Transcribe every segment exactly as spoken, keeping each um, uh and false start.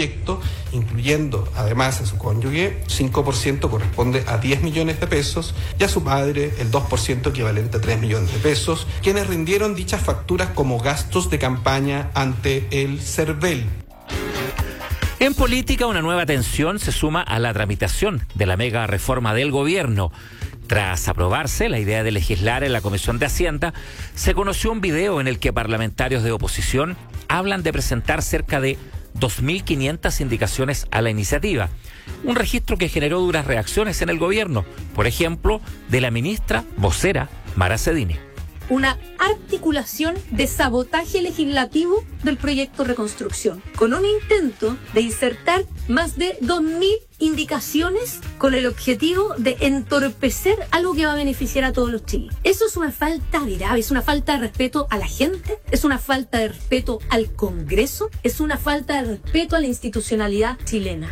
proyecto, incluyendo además a su cónyuge, cinco por ciento corresponde a diez millones de pesos y a su madre el dos por ciento equivalente a tres millones de pesos, quienes rindieron dichas facturas como gastos de campaña ante el CERVEL. En política, una nueva tensión se suma a la tramitación de la mega reforma del gobierno. Tras aprobarse la idea de legislar en la Comisión de Hacienda, se conoció un video en el que parlamentarios de oposición hablan de presentar cerca de dos mil quinientas indicaciones a la iniciativa. Un registro que generó duras reacciones en el gobierno, por ejemplo, de la ministra vocera Mara Cedini. Una articulación de sabotaje legislativo del proyecto Reconstrucción, con un intento de insertar más de dos mil indicaciones con el objetivo de entorpecer algo que va a beneficiar a todos los chilenos. Eso es una falta grave, es una falta de respeto a la gente, es una falta de respeto al Congreso, es una falta de respeto a la institucionalidad chilena.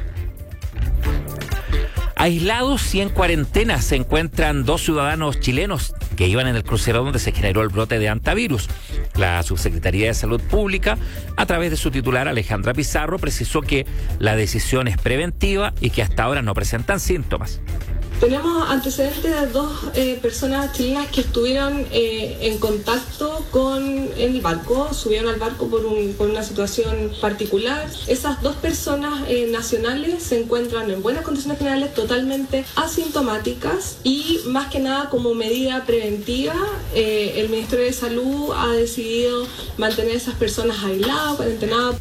Aislados y en cuarentena se encuentran dos ciudadanos chilenos que iban en el crucero donde se generó el brote de hantavirus. La Subsecretaría de Salud Pública, a través de su titular Alejandra Pizarro, precisó que la decisión es preventiva y que hasta ahora no presentan síntomas. Tenemos antecedentes de dos eh, personas chilenas que estuvieron eh, en contacto con el barco, subieron al barco por, un, por una situación particular. Esas dos personas eh, nacionales se encuentran en buenas condiciones generales, totalmente asintomáticas y más que nada como medida preventiva, eh, el Ministerio de Salud ha decidido mantener a esas personas aisladas, cuarentenadas.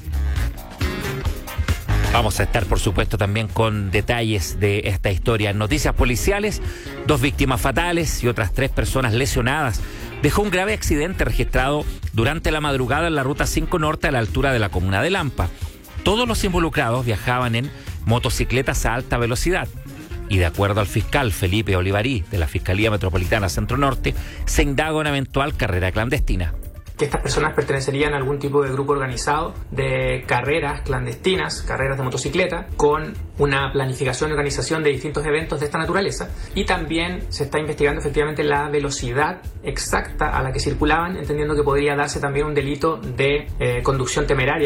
Vamos a estar, por supuesto, también con detalles de esta historia. En noticias policiales, dos víctimas fatales y otras tres personas lesionadas. Dejó un grave accidente registrado durante la madrugada en la Ruta cinco Norte a la altura de la comuna de Lampa. Todos los involucrados viajaban en motocicletas a alta velocidad. Y de acuerdo al fiscal Felipe Olivarí, de la Fiscalía Metropolitana Centro Norte, se indaga una eventual carrera clandestina. Que estas personas pertenecerían a algún tipo de grupo organizado de carreras clandestinas, carreras de motocicleta, con una planificación y organización de distintos eventos de esta naturaleza. Y también se está investigando efectivamente la velocidad exacta a la que circulaban, entendiendo que podría darse también un delito de eh, conducción temeraria.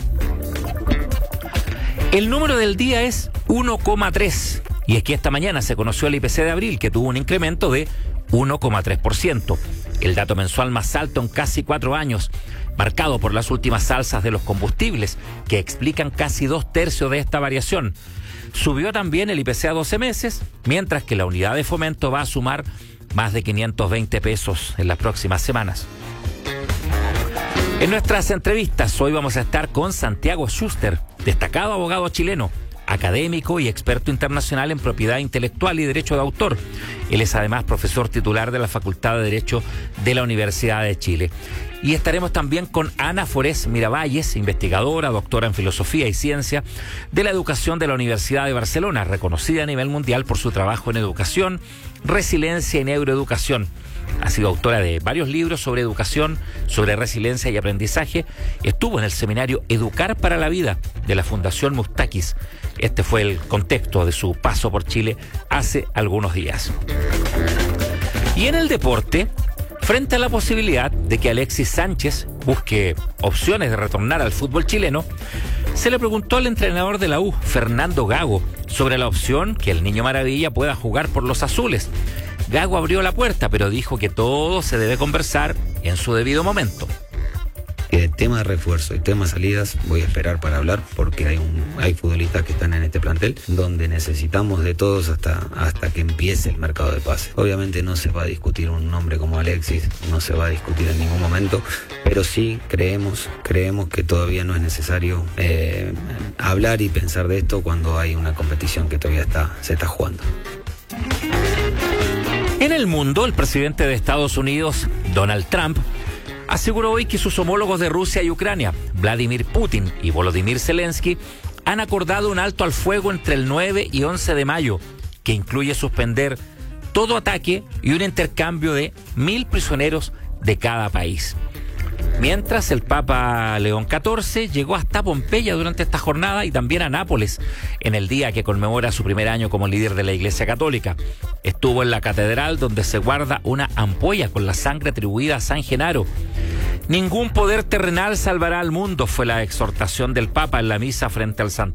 El número del día es uno coma tres. Y es que esta mañana se conoció el I P C de abril, que tuvo un incremento de uno coma tres por ciento. El dato mensual más alto en casi cuatro años, marcado por las últimas alzas de los combustibles, que explican casi dos tercios de esta variación. Subió también el I P C a doce meses, mientras que la unidad de fomento va a sumar más de quinientos veinte pesos en las próximas semanas. En nuestras entrevistas, hoy vamos a estar con Santiago Schuster, destacado abogado chileno, académico y experto internacional en propiedad intelectual y derecho de autor. Él es además profesor titular de la Facultad de Derecho de la Universidad de Chile. Y estaremos también con Ana Forés Miravalles, investigadora, doctora en Filosofía y Ciencia de la Educación de la Universidad de Barcelona, reconocida a nivel mundial por su trabajo en educación, resiliencia y neuroeducación. Ha sido autora de varios libros sobre educación, sobre resiliencia y aprendizaje. Estuvo en el seminario Educar para la Vida de la Fundación Mustakis. Este fue el contexto de su paso por Chile hace algunos días. Y en el deporte, frente a la posibilidad de que Alexis Sánchez busque opciones de retornar al fútbol chileno, se le preguntó al entrenador de la U, Fernando Gago, sobre la opción que el Niño Maravilla pueda jugar por los azules. Gago abrió la puerta, pero dijo que todo se debe conversar en su debido momento. El tema de refuerzo y tema de salidas voy a esperar para hablar porque hay un hay futbolistas que están en este plantel donde necesitamos de todos hasta, hasta que empiece el mercado de pases. Obviamente no se va a discutir un nombre como Alexis, no se va a discutir en ningún momento, pero sí creemos, creemos que todavía no es necesario eh, hablar y pensar de esto cuando hay una competición que todavía está, se está jugando. En el mundo, el presidente de Estados Unidos, Donald Trump, aseguró hoy que sus homólogos de Rusia y Ucrania, Vladimir Putin y Volodymyr Zelensky, han acordado un alto al fuego entre el nueve y once de mayo, que incluye suspender todo ataque y un intercambio de mil prisioneros de cada país. Mientras, el Papa León catorce llegó hasta Pompeya durante esta jornada y también a Nápoles, en el día que conmemora su primer año como líder de la Iglesia Católica. Estuvo en la catedral donde se guarda una ampolla con la sangre atribuida a San Genaro. Ningún poder terrenal salvará al mundo, fue la exhortación del Papa en la misa frente al Santuario.